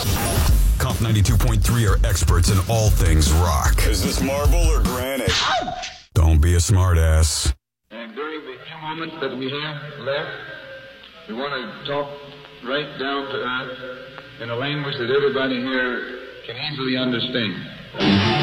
Comp 92.3 are experts in all things rock. Is this marble or granite? Don't be a smartass. And during the few moments that we have left, we want to talk right down to earth in a language that everybody here can easily understand.